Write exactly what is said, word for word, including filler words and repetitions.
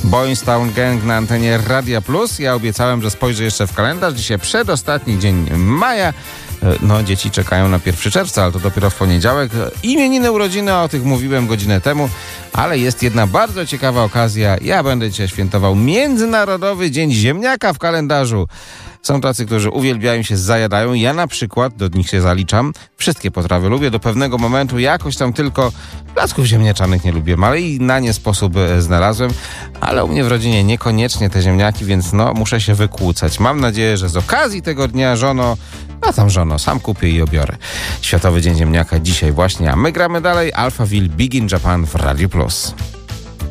Boystown Gang na antenie Radia Plus. Ja obiecałem, że spojrzę jeszcze w kalendarz. Dzisiaj przedostatni dzień maja. No, dzieci czekają na pierwszego czerwca, ale to dopiero w poniedziałek. Imieniny, urodziny, o tych mówiłem godzinę temu, ale jest jedna bardzo ciekawa okazja. Ja będę dzisiaj świętował Międzynarodowy Dzień Ziemniaka w kalendarzu. Są tacy, którzy uwielbiają się, zajadają. Ja na przykład do nich się zaliczam. Wszystkie potrawy lubię. Do pewnego momentu jakoś tam tylko placków ziemniaczanych nie lubię, ale i na nie sposób znalazłem. Ale u mnie w rodzinie niekoniecznie te ziemniaki, więc no muszę się wykłócać. Mam nadzieję, że z okazji tego dnia, żono, a tam żono, sam kupię i obiorę. Światowy Dzień Ziemniaka dzisiaj właśnie, a my gramy dalej. Alphaville, Big in Japan w Radiu Plus.